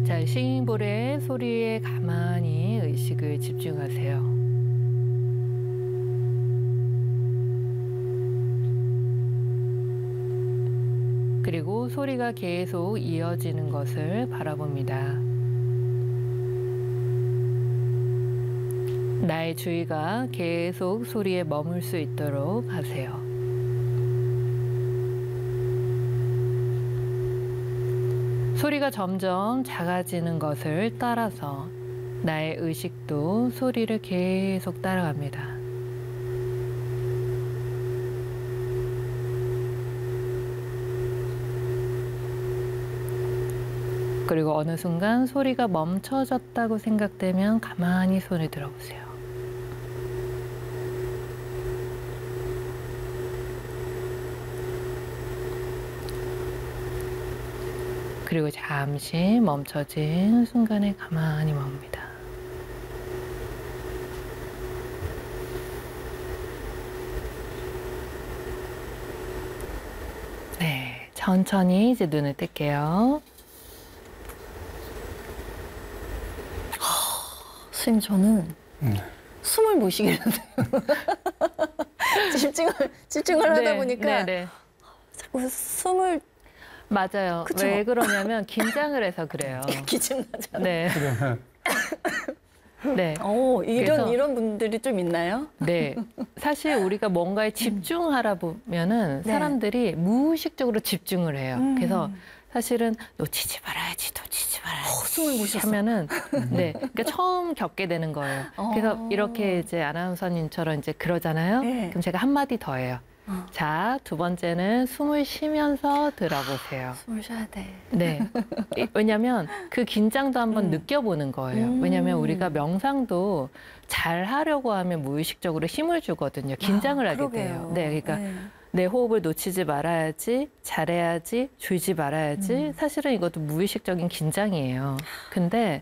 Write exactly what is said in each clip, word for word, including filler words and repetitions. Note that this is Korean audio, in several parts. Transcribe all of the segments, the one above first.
자, 싱잉볼의 소리에 가만히 의식을 집중하세요. 그리고 소리가 계속 이어지는 것을 바라봅니다. 나의 주의가 계속 소리에 머물 수 있도록 하세요. 소리가 점점 작아지는 것을 따라서 나의 의식도 소리를 계속 따라갑니다. 그리고 어느 순간 소리가 멈춰졌다고 생각되면 가만히 손을 들어보세요. 그리고 잠시 멈춰진 순간에 가만히 멈습니다. 네, 천천히 이제 눈을 뜰게요. 선생님, 저는 음. 숨을 못 쉬겠는데요. 집중을, 집중을 네, 하다 보니까 네, 네. 자꾸 숨을. 맞아요. 그쵸? 왜 그러냐면 긴장을 해서 그래요. 기침나잖아요. 네. 네. 오, 이런, 이런 분들이 좀 있나요? 네. 사실 우리가 뭔가에 집중하라 보면은 네. 사람들이 무의식적으로 집중을 해요. 음. 그래서 사실은 놓치지 말아야지, 놓치지 말아야지. 어, 숨을 못 쉬었어. 하면은 네, 그러니까 처음 겪게 되는 거예요. 어. 그래서 이렇게 이제 아나운서님처럼 이제 그러잖아요. 네. 그럼 제가 한 마디 더 해요. 어. 자, 두 번째는 숨을 쉬면서 들어보세요. 숨을 쉬어야 돼. 네. 왜냐하면 그 긴장도 한번 음. 느껴보는 거예요. 음. 왜냐하면 우리가 명상도 잘 하려고 하면 무의식적으로 힘을 주거든요. 긴장을 아, 하게 그러게요. 돼요. 네, 그러니까 네. 내 호흡을 놓치지 말아야지, 잘해야지, 줄지 말아야지. 음. 사실은 이것도 무의식적인 긴장이에요. 근데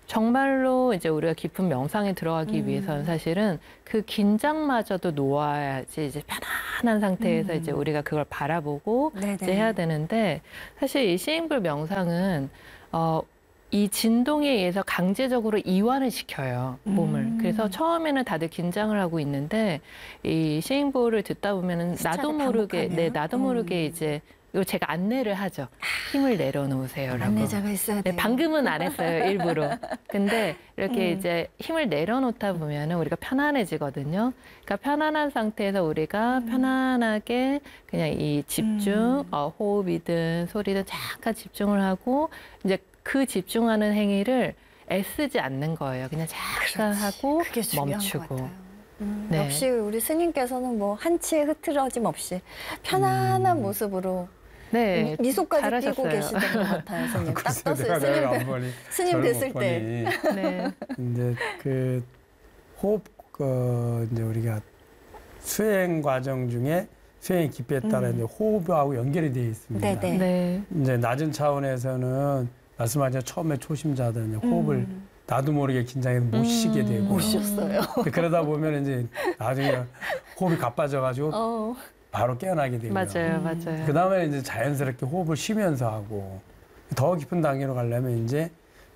정말로 이제 우리가 깊은 명상에 들어가기 음. 위해서는 사실은 그 긴장마저도 놓아야지 이제 편안한 상태에서 음. 이제 우리가 그걸 바라보고 네네. 이제 해야 되는데 사실 이 싱잉볼 명상은 어, 이 진동에 의해서 강제적으로 이완을 시켜요, 몸을. 음. 그래서 처음에는 다들 긴장을 하고 있는데 이 싱잉볼을 듣다 보면은 나도 모르게, 반복하면? 네, 나도 모르게 음. 이제 이거 제가 안내를 하죠. 힘을 내려놓으세요라고. 안내자가 있어야 돼요. 네, 방금은 안 했어요, 일부러. 근데 이렇게 음. 이제 힘을 내려놓다 보면은 우리가 편안해지거든요. 그러니까 편안한 상태에서 우리가 음. 편안하게 그냥 이 집중, 음. 어, 호흡이든 소리든 잠깐 집중을 하고 이제 그 집중하는 행위를 애쓰지 않는 거예요. 그냥 잠깐 그렇지. 하고 그게 중요한 것 멈추고. 같아요. 음, 네. 역시 우리 스님께서는 뭐 한치의 흐트러짐 없이 편안한 음. 모습으로 네, 미, 미소까지 잘하셨어요. 띄고 계시던 것 같아요, 스님. 딱 글쎄, 떴어요, 내가 스님, 내가 뵀, 안 보니 스님 저를 뵀을 못 때. 보니. 네. 이제 그 호흡 그 이제 우리가 수행 과정 중에 수행의 깊이에 따라 음. 이제 호흡하고 연결이 되어 있습니다. 네네. 네. 이제 낮은 차원에서는 말씀하신 처음에 초심자들은 이제 호흡을 음. 나도 모르게 긴장해서 못 음. 쉬게 되고 못 쉬었어요. 그러다 보면 이제 나중에 호흡이 가빠져가지고 어. 바로 깨어나게 되고요. 맞아요, 음. 맞아요. 그 다음에 이제 자연스럽게 호흡을 쉬면서 하고 더 깊은 단계로 가려면 이제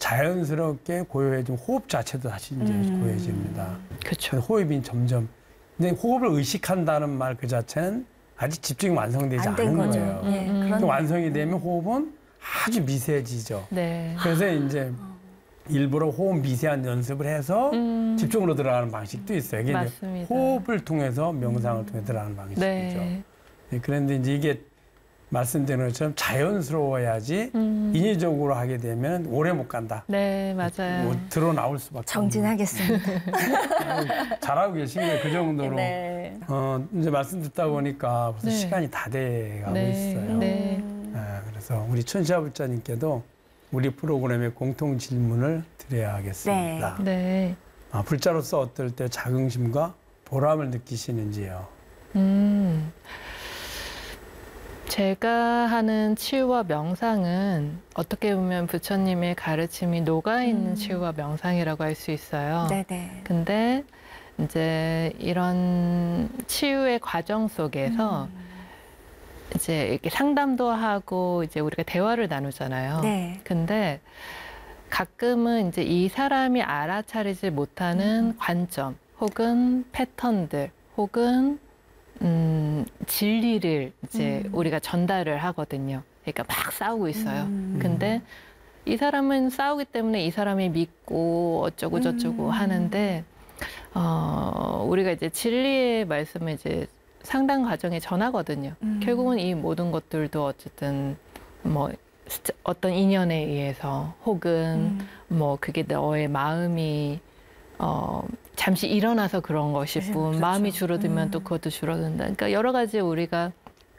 자연스럽게 고요해진 호흡 자체도 다시 이제 음. 고요해집니다. 그렇죠. 그래서 호흡이 점점 근데 호흡을 의식한다는 말 그 자체는 아직 집중이 완성되지 안 된 않은 거죠. 거예요. 예, 음. 그런 그 완성이 되면 호흡은 아주 미세해지죠. 네. 그래서 이제 일부러 호흡 미세한 연습을 해서 음. 집중으로 들어가는 방식도 있어요. 이게 이제 맞습니다. 호흡을 통해서 명상을 통해 들어가는 방식이죠. 네. 네, 그런데 이제 이게 말씀드린 것처럼 자연스러워야지 음. 인위적으로 하게 되면 오래 못 간다. 네, 맞아요. 뭐 드러 나올 수밖에. 정진하겠습니다. 없는. 잘하고 계신 거예요. 그 정도로. 네. 어, 이제 말씀 듣다 보니까 벌써 네. 시간이 다 돼가고 네. 있어요. 네. 음. 아, 그래서 우리 천시아불자님께도 우리 프로그램의 공통 질문을 드려야 하겠습니다. 네. 아, 불자로서 어떨 때 자긍심과 보람을 느끼시는지요? 음. 제가 하는 치유와 명상은 어떻게 보면 부처님의 가르침이 녹아있는 음. 치유와 명상이라고 할 수 있어요. 네네. 근데 이제 이런 치유의 과정 속에서 음. 이제 이렇게 상담도 하고 이제 우리가 대화를 나누잖아요. 네. 근데 가끔은 이제 이 사람이 알아차리지 못하는 관점 혹은 패턴들 혹은 음, 진리를 이제 음. 우리가 전달을 하거든요. 그러니까 막 싸우고 있어요. 음. 근데 이 사람은 싸우기 때문에 이 사람이 믿고 어쩌고 저쩌고 음. 하는데 어, 우리가 이제 진리의 말씀을 이제 상담 과정에 전하거든요. 음. 결국은 이 모든 것들도 어쨌든 뭐 스트- 어떤 인연에 의해서 혹은 음. 뭐 그게 너의 마음이 어 잠시 일어나서 그런 것일 뿐 그렇죠. 마음이 줄어들면 음. 또 그것도 줄어든다. 그러니까 여러 가지 우리가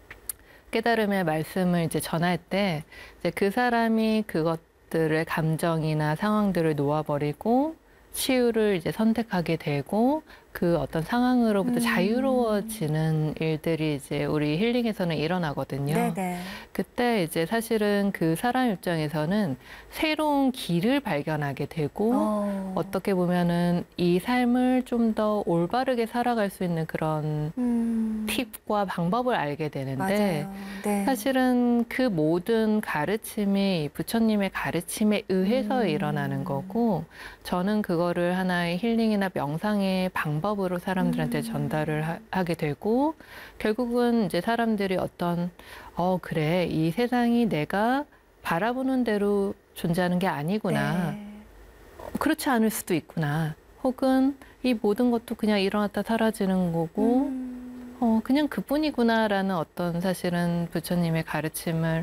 깨달음의 말씀을 이제 전할 때 이제 그 사람이 그것들의 감정이나 상황들을 놓아버리고 치유를 이제 선택하게 되고 그 어떤 상황으로부터 음. 자유로워지는 일들이 이제 우리 힐링에서는 일어나거든요. 네네. 그때 이제 사실은 그 사람 입장에서는 새로운 길을 발견하게 되고 어. 어떻게 보면은 이 삶을 좀 더 올바르게 살아갈 수 있는 그런 음. 팁과 방법을 알게 되는데 맞아요. 네. 사실은 그 모든 가르침이 부처님의 가르침에 의해서 음. 일어나는 거고 저는 그거를 하나의 힐링이나 명상의 방법으로 사람들한테 음. 전달을 하, 하게 되고 결국은 이제 사람들이 어떤 어 그래 이 세상이 내가 바라보는 대로 존재하는 게 아니구나. 네. 그렇지 않을 수도 있구나. 혹은 이 모든 것도 그냥 일어났다 사라지는 거고 음. 어, 그냥 그뿐이구나라는 어떤 사실은 부처님의 가르침을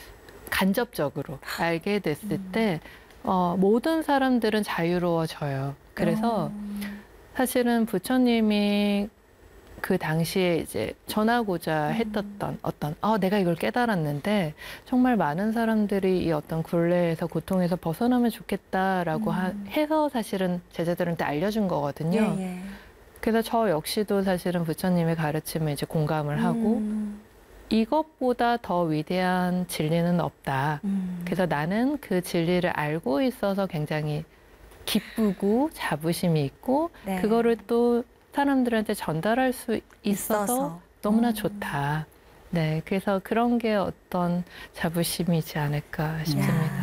간접적으로 알게 됐을 음. 때 어, 모든 사람들은 자유로워져요. 그래서 음. 사실은 부처님이 그 당시에 이제 전하고자 음. 했었던 어떤 어, 내가 이걸 깨달았는데 정말 많은 사람들이 이 어떤 굴레에서 고통에서 벗어나면 좋겠다라고 하- 음. 해서 사실은 제자들한테 알려준 거거든요. 예, 예. 그래서 저 역시도 사실은 부처님의 가르침에 이제 공감을 하고 음. 이것보다 더 위대한 진리는 없다. 음. 그래서 나는 그 진리를 알고 있어서 굉장히 기쁘고 자부심이 있고 네. 그거를 또 사람들한테 전달할 수 있어서, 있어서. 너무나 어. 좋다. 네, 그래서 그런 게 어떤 자부심이지 않을까 싶습니다. 야.